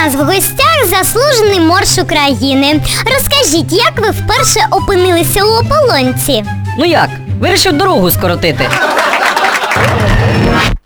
нас в гостях заслужений морж України. Розкажіть, як ви вперше опинилися у ополонці? Ну як? Вирішив дорогу скоротити.